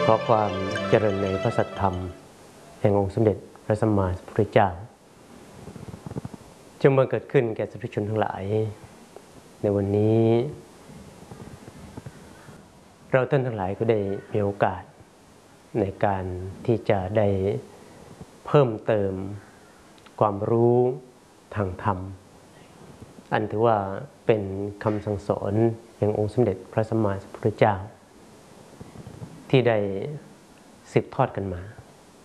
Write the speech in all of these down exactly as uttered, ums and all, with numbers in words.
ขอความเจริญในพระสัทธรรมแห่งองค์สมเด็จพระสัมมาสัมพุทธเจ้าจงบังเกิดขึ้นแก่สาธุชนทั้งหลายในวันนี้เราท่านทั้งหลายก็ได้มีโอกาสในการที่จะได้เพิ่มเติมความรู้ทางธรรมอันถือว่าเป็นคำสั่งสอนแห่งองค์สมเด็จพระสัมมาสัมพุทธเจ้าที่ได้สืบทอดกันมา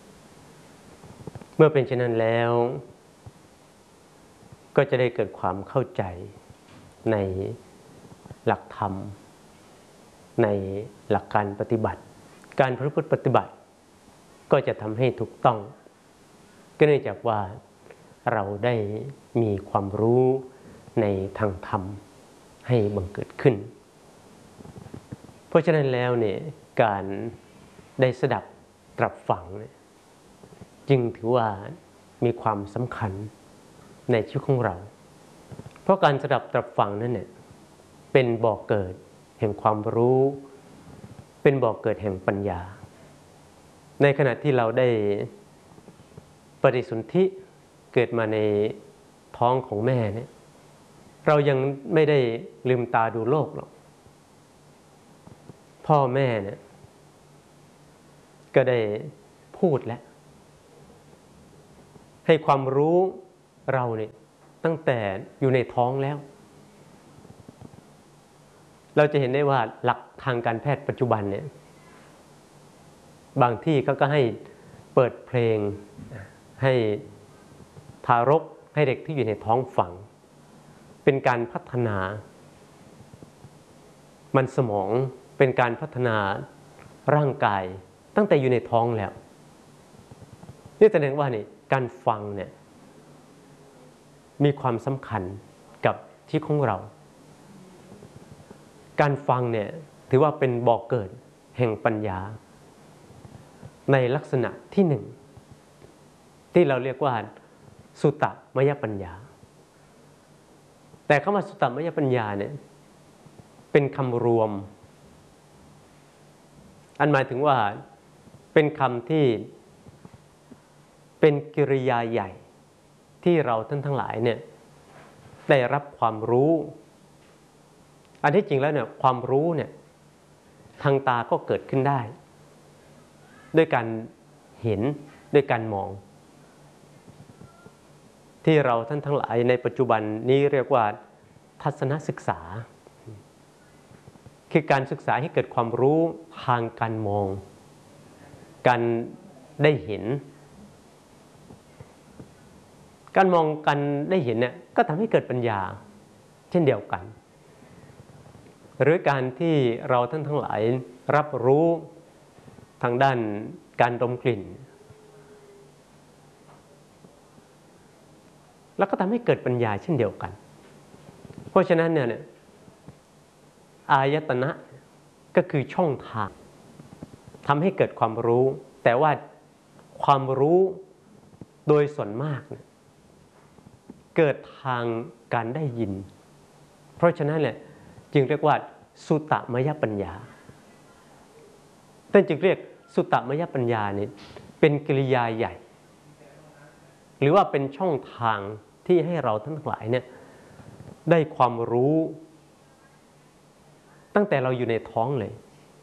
เมื่อเป็นเช่นนั้นแล้วก็จะได้เกิดความเข้าใจในหลักธรรมในหลักการปฏิบัติการประพฤติปฏิบัติก็จะทำให้ถูกต้องก็เนื่องจากว่าเราได้มีความรู้ในทางธรรมให้บังเกิดขึ้นเพราะฉะนั้นแล้วเนี่ยการได้สดับตรับฟังเนี่ยจึงถือว่ามีความสำคัญในชีวิตของเราเพราะการสดับตรับฟังนั้นเนี่ยเป็นบ่อกเกิดแห่งความรู้เป็นบ่อกเกิดแห่งปัญญาในขณะที่เราได้ปฏิสนธิเกิดมาในท้องของแม่เนี่ยเรายังไม่ได้ลืมตาดูโลกหรอกพ่อแม่เนี่ยก็ได้พูดแล้วให้ความรู้เราเนี่ยตั้งแต่อยู่ในท้องแล้วเราจะเห็นได้ว่าหลักทางการแพทย์ปัจจุบันเนี่ยบางที่เขาก็ให้เปิดเพลงให้ทารกให้เด็กที่อยู่ในท้องฟังเป็นการพัฒนามันสมองเป็นการพัฒนาร่างกายตั้งแต่อยู่ในท้องแล้วนี่แสดงว่านี่การฟังเนี่ยมีความสำคัญกับชีวิตของเราการฟังเนี่ยถือว่าเป็นบ่อกเกิดแห่งปัญญาในลักษณะที่หนึ่งที่เราเรียกว่าสุตตมยปัญญาแต่คำว่าสุตตมยปัญญาเนี่ยเป็นคำรวมอันหมายถึงว่าเป็นคำที่เป็นกิริยาใหญ่ที่เราท่านทั้งหลายเนี่ยได้รับความรู้อันที่จริงแล้วเนี่ยความรู้เนี่ยทางตาก็เกิดขึ้นได้ด้วยการเห็นด้วยการมองที่เราท่านทั้งหลายในปัจจุบันนี้เรียกว่าทัศนศึกษาคือการศึกษาให้เกิดความรู้ทางการมองการได้เห็นการมองกันได้เห็นเนี่ยก็ทำให้เกิดปัญญาเช่นเดียวกันหรือการที่เราท่านทั้งหลายรับรู้ทางด้านการดมกลิ่นแล้วก็ทำให้เกิดปัญญาเช่นเดียวกันเพราะฉะนั้นเนี่ยอายตนะก็คือช่องทางทำให้เกิดความรู้แต่ว่าความรู้โดยส่วนมากเนี่ยเกิดทางการได้ยินเพราะฉะนั้นเนี่ยจึงเรียกว่าสุตตมยปัญญาท่านจึงเรียกสุตตมยปัญญาเนี่ยเป็นกิริยาใหญ่หรือว่าเป็นช่องทางที่ให้เราทั้งหลายเนี่ยได้ความรู้ตั้งแต่เราอยู่ในท้องเลย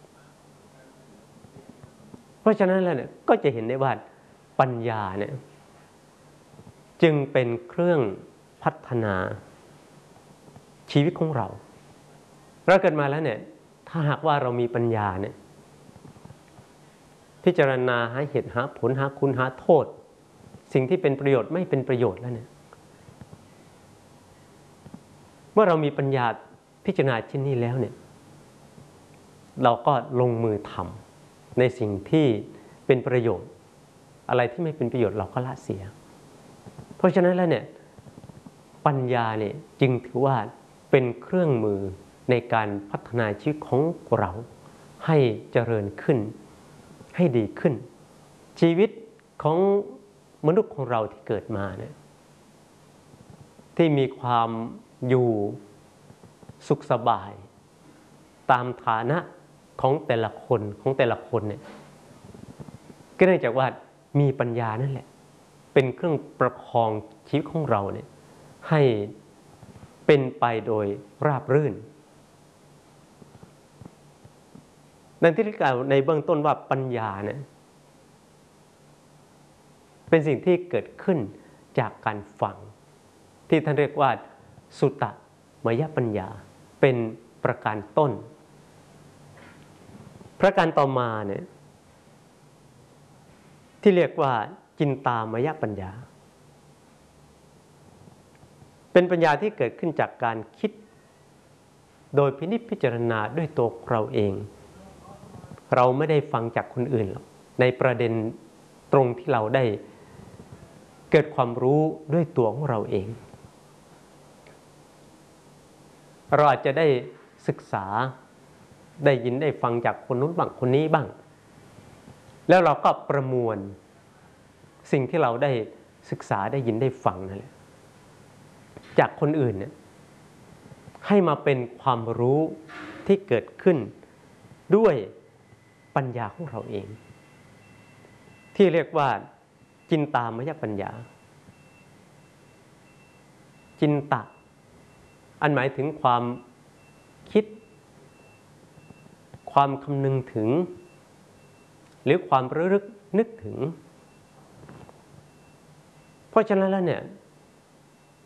เพราะฉะนั้นแล้วเนี่ยก็จะเห็นได้ว่าปัญญาเนี่ยจึงเป็นเครื่องพัฒนาชีวิตของเราเราเกิดมาแล้วเนี่ยถ้าหากว่าเรามีปัญญาเนี่ยพิจารณาหาเหตุหาผลหาคุณหาโทษสิ่งที่เป็นประโยชน์ไม่เป็นประโยชน์แล้วเนี่ยเมื่อเรามีปัญญาพิจารณาเช่นนี้แล้วเนี่ยเราก็ลงมือทำในสิ่งที่เป็นประโยชน์อะไรที่ไม่เป็นประโยชน์เราก็ละเสียเพราะฉะนั้นแล้วเนี่ยปัญญาเนี่ยจึงถือว่าเป็นเครื่องมือในการพัฒนาชีวิตของเราให้เจริญขึ้นให้ดีขึ้นชีวิตของมนุษย์ของเราที่เกิดมาเนี่ยที่มีความอยู่สุขสบายตามฐานะของแต่ละคนของแต่ละคนเนี่ยก็เนื่องจากว่ามีปัญญานั่นแหละเป็นเครื่องประคองชีวิตของเราเนี่ยให้เป็นไปโดยราบรื่นดังที่กล่าวในเบื้องต้นว่าปัญญาเนี่ยเป็นสิ่งที่เกิดขึ้นจากการฟังที่ท่านเรียกว่าสุตตมยปัญญาเป็นประการต้นประการต่อมาเนี่ยที่เรียกว่าจินตามยปัญญาเป็นปัญญาที่เกิดขึ้นจากการคิดโดยพินิจพิจารณาด้วยตัวเราเองเราไม่ได้ฟังจากคนอื่นหรอกในประเด็นตรงที่เราได้เกิดความรู้ด้วยตัวของเราเองเราอาจจะได้ศึกษาได้ยินได้ฟังจากคนนู้นบ้างคนนี้บ้างแล้วเราก็ประมวลสิ่งที่เราได้ศึกษาได้ยินได้ฟังนั่นแหละจากคนอื่นเนี่ยให้มาเป็นความรู้ที่เกิดขึ้นด้วยปัญญาของเราเองที่เรียกว่าจินตามยปัญญาจินตะอันหมายถึงความคิดความคำนึงถึงหรือความระลึกนึกถึงเพราะฉะนั้นแล้วเนี่ย